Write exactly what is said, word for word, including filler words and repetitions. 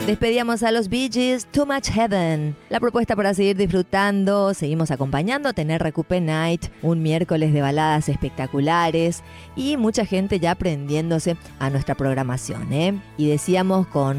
Despedíamos a los Bee Gees, Too Much Heaven. La propuesta para seguir disfrutando, seguimos acompañando, tener Recupe Night, un miércoles de baladas espectaculares y mucha gente ya prendiéndose a nuestra programación, ¿eh? Y decíamos con